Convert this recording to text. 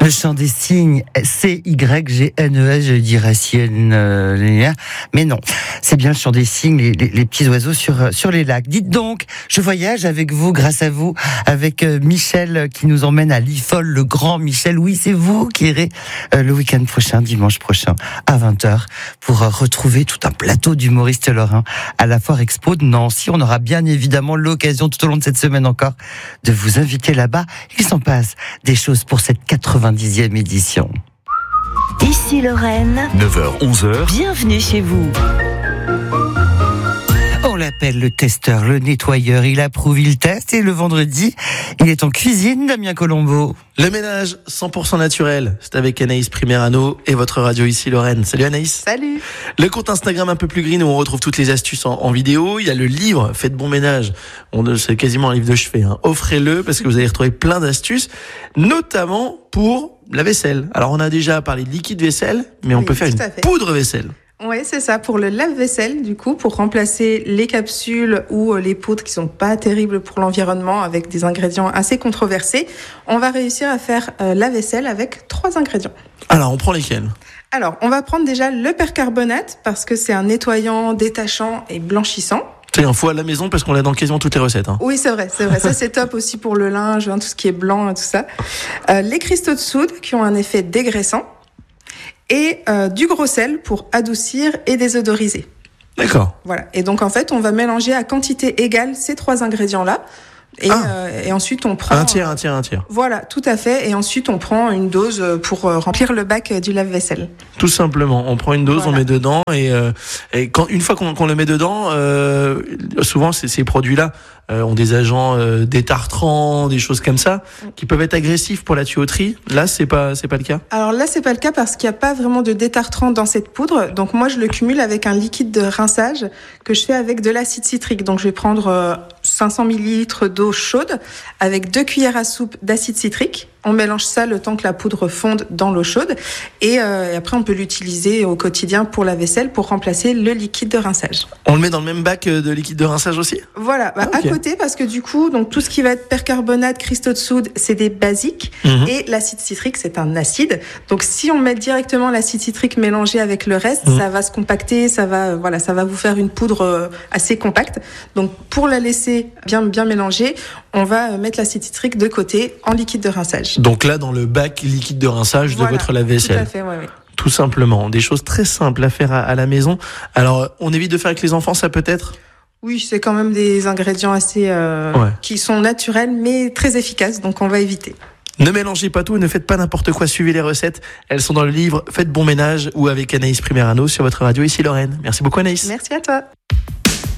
Le chant des cygnes, C-Y-G-N-E-S, je dirais mais non. C'est bien le chant des cygnes, les petits oiseaux sur les lacs. Dites donc, je voyage avec vous, grâce à vous, avec Michel qui nous emmène à l'IFOL, le grand Michel. Oui, c'est vous qui irez le week-end prochain, dimanche prochain, à 20h, pour retrouver tout un plateau d'humoristes lorrains à la Foire Expo de Nancy. On aura bien évidemment l'occasion tout au long de cette semaine encore de vous inviter là-bas. Il s'en passe des choses pour cette 90e édition. Ici Lorraine, 9h-11h, bienvenue chez vous. On l'appelle le testeur, le nettoyeur. Il approuve, il teste et le vendredi, il est en cuisine, Damien Colombo. Le ménage 100% naturel, c'est avec Anaïs Primerano et votre radio ici Lorraine. Salut Anaïs. Salut. Le compte Instagram un peu plus green où on retrouve toutes les astuces en vidéo. Il y a le livre Faites bon ménage. C'est quasiment un livre de chevet. Offrez-le parce que vous allez retrouver plein d'astuces, notamment pour la vaisselle. Alors on a déjà parlé de liquide vaisselle, mais on peut faire une poudre vaisselle. Oui, c'est ça, pour le lave-vaisselle, du coup, pour remplacer les capsules ou les poudres qui sont pas terribles pour l'environnement avec des ingrédients assez controversés, on va réussir à faire la vaisselle avec 3 ingrédients. Alors, on prend lesquels ? Alors, on va prendre déjà le percarbonate parce que c'est un nettoyant, détachant et blanchissant. C'est un faux à la maison parce qu'on l'a dans quasiment toutes les recettes. Oui, c'est vrai. Ça, c'est top aussi pour le linge, tout ce qui est blanc et tout ça. Les cristaux de soude qui ont un effet dégraissant. Et du gros sel pour adoucir et désodoriser. D'accord. Voilà. Et donc en fait, on va mélanger à quantité égale ces 3 ingrédients-là. Et ensuite, on prend... Un tiers. Voilà, tout à fait. Et ensuite, on prend une dose pour remplir le bac du lave-vaisselle. Tout simplement. On prend une dose, voilà. On met dedans. Et une fois qu'on le met dedans, souvent, ces produits-là ont des agents détartrants, des choses comme ça, qui peuvent être agressifs pour la tuyauterie. Là, c'est pas le cas. Alors là, c'est pas le cas parce qu'il n'y a pas vraiment de détartrant dans cette poudre. Donc moi, je le cumule avec un liquide de rinçage que je fais avec de l'acide citrique. Donc je vais prendre 500 millilitres d'eau chaude avec 2 cuillères à soupe d'acide citrique. On mélange ça le temps que la poudre fonde dans l'eau chaude et après on peut l'utiliser au quotidien pour la vaisselle pour remplacer le liquide de rinçage. On le met dans le même bac de liquide de rinçage aussi ? Voilà, okay. À côté parce que du coup donc tout ce qui va être percarbonate, cristaux de soude, c'est des basiques et l'acide citrique c'est un acide. Donc si on met directement l'acide citrique mélangé avec le reste, ça va se compacter, ça va vous faire une poudre assez compacte. Donc pour la laisser bien mélangée, on va mettre l'acide citrique de côté en liquide de rinçage. Donc là, dans le bac liquide de rinçage de votre lave-vaisselle. Tout à fait, oui. Tout simplement. Des choses très simples à faire à la maison. Alors, on évite de faire avec les enfants, ça peut être ? Oui, c'est quand même des ingrédients assez qui sont naturels, mais très efficaces, donc on va éviter. Ne mélangez pas tout, ne faites pas n'importe quoi, suivez les recettes. Elles sont dans le livre Faites bon ménage ou avec Anaïs Primerano sur votre radio ici Lorraine. Merci beaucoup Anaïs. Merci à toi.